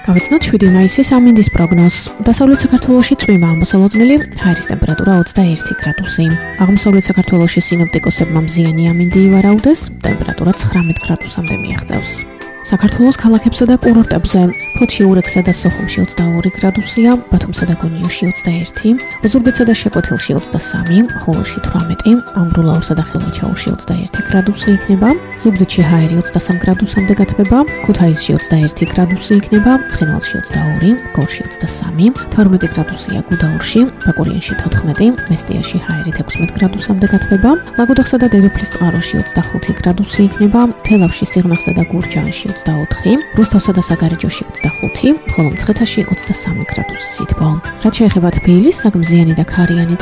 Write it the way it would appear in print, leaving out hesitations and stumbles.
გავიცნოთ 7 მაისის ამინდის პროგნოზს. დასავლეთ საქართველოში წვიმა ამოსალოდნელი, ჰაერის ტემპერატურა 21 გრადუსი. აღმოსავლეთ საქართველოში სინოპტიკოსებმა მზიანი ამინდი ივარაუდეს, ტემპერატურა 19 გრადუსამდე მიაღწევს. საქართველოს ქალაქებსა და კურორტებზე ფოთში, ურექსა და სოხუმში 22 გრადუსია, ბათუმსა და გონიოში 21, ოზურგეთსა და შეკვეთილში 23, ხულოში 18, ამბროლაურსა და ხილვაჩაურში 21 გრადუსი იქნება, ზუგდიდში ჰაერი 23 გრადუსამდე გათბება, ქუთაისში 21 გრადუსი იქნება, ცხინვალში 22, გორში 23, 12 გრადუსია გუდაურში, ბაკურიანში 14, მესტიაში ჰაერი 16 გრადუსამდე გათბება, ლაგოდეხსა და დედოფლისწყაროში 25 გრადუსი იქნება, თელავში, სიღნაღსა და გურჯაანში 24, რუსთავსა და საგარეჯოში 25, ხოლო მცხეთაში 23 გრადუსი სითბო. რაც შეეხება თბილის, საკმზიანი და ქარიანი